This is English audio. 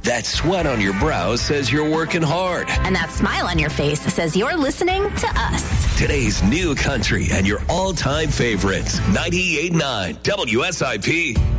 That sweat on your brow says you're working hard. And that smile on your face says you're listening to us. Today's new country and your all-time favorites. 98.9 WSIP.